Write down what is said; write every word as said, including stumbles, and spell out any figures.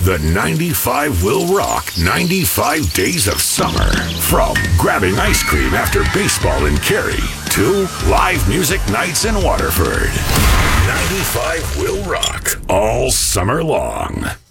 The ninety-five will rock ninety-five days of summer. From grabbing ice cream after baseball in Cary to live music nights in Waterford. ninety-five will rock all summer long.